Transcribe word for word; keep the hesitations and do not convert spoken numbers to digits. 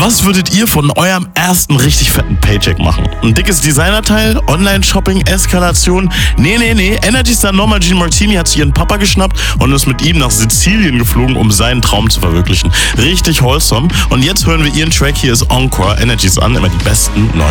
Was würdet ihr von eurem ersten richtig fetten Paycheck machen? Ein dickes Designerteil? Online-Shopping? Eskalation? Nee, nee, nee. Energy-Star Norma Jean Martini hat sich ihren Papa geschnappt und ist mit ihm nach Sizilien geflogen, um seinen Traum zu verwirklichen. Richtig wholesome. Und jetzt hören wir ihren Track. Hier ist Encore. Energies an. Immer die besten neuen